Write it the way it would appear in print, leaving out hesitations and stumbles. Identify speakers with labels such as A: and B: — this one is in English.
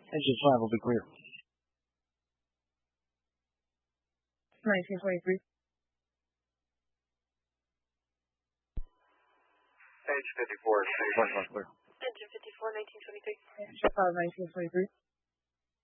A: Engine 5 will be clear.
B: 1923.
C: Engine 54,
A: Clear.
D: Engine 54, 1923.
B: Engine 5, 1923.